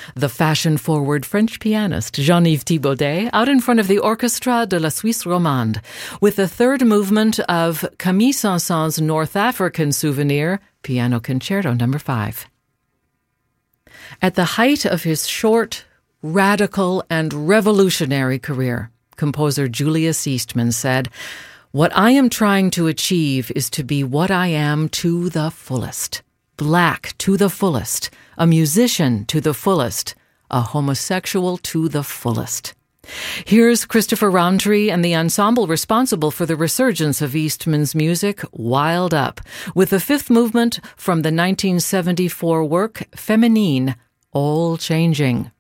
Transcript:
The fashion-forward French pianist Jean-Yves Thibaudet out in front of the Orchestra de la Suisse Romande with the third movement of Camille Saint-Saëns' North African Souvenir, Piano Concerto No. 5. At the height of his short, radical, and revolutionary career, composer Julius Eastman said, "What I am trying to achieve is to be what I am to the fullest. Black to the fullest, a musician to the fullest, a homosexual to the fullest." Here's Christopher Roundtree and the ensemble responsible for the resurgence of Eastman's music, Wild Up, with the fifth movement from the 1974 work Féminine, All Changing.